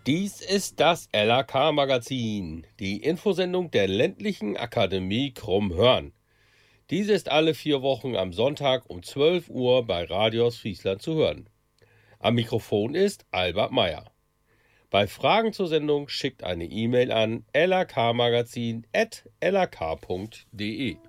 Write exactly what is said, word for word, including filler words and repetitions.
Dies ist das L A K-Magazin, die Infosendung der ländlichen Akademie Krummhörn. Diese ist alle vier Wochen am Sonntag um zwölf Uhr bei Radio Friesland zu hören. Am Mikrofon ist Albert Meyer. Bei Fragen zur Sendung schickt eine E-Mail an l a k magazin at l a k punkt d e.